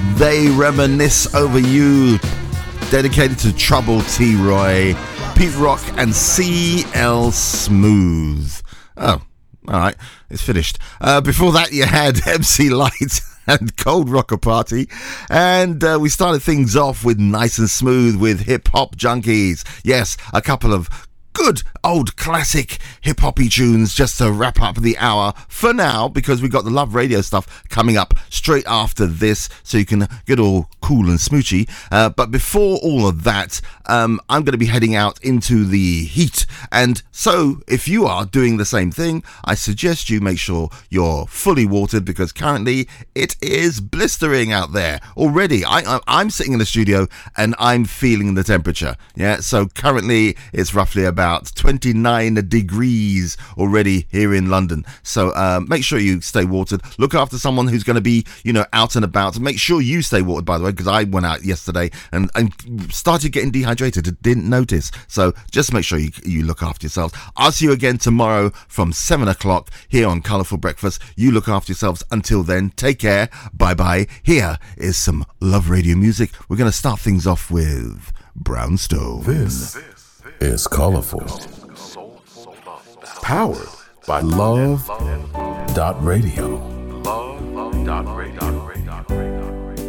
They Reminisce Over You, dedicated to Trouble T. Roy, Pete Rock and CL Smooth. Oh, alright, it's finished. Before that you had MC Light and Cold Rocker Party, and we started things off with Nice and Smooth with Hip Hop Junkies. Yes, a couple of good old classic hip-hoppy tunes just to wrap up the hour for now, because we got the Love Radio stuff coming up straight after this, so you can get all cool and smoochy. But before all of that, I'm going to be heading out into the heat, and so if you are doing the same thing, I suggest you make sure you're fully watered, because currently it is blistering out there already. I'm sitting in the studio and I'm feeling the temperature. Yeah, so currently it's roughly about 29 degrees already here in London. So make sure you stay watered. Look after someone who's going to be, out and about. Make sure you stay watered, by the way, because I went out yesterday and started getting dehydrated. Didn't notice. So just make sure you look after yourselves. I'll see you again tomorrow from 7 o'clock here on Colourful Breakfast. You look after yourselves. Until then, take care. Bye-bye. Here is some Love Radio music. We're going to start things off with Brownstone. This is Colourful, powered by Love.Radio.